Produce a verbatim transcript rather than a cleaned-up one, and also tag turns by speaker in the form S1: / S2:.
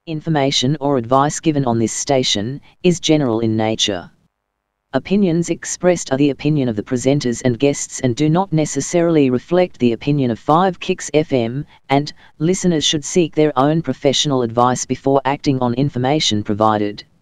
S1: Information or advice given on this station is general in nature. Opinions expressed are the opinion of the presenters and guests and do not necessarily reflect the opinion of Five Kicks F M, and listeners should seek their own professional advice before acting on information provided.